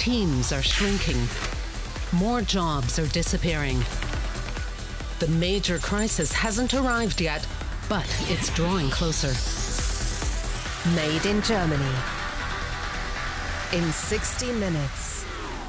teams are shrinking. More jobs are disappearing. The major crisis hasn't arrived yet, but it's drawing closer. Made in Germany. In 60 minutes.